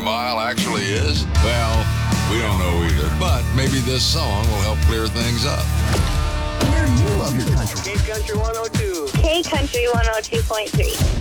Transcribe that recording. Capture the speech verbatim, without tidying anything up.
mile actually is? Well, we don't know either, but maybe this song will help clear things up. Where do you love your country? K Country one oh two. K Country one oh two point three.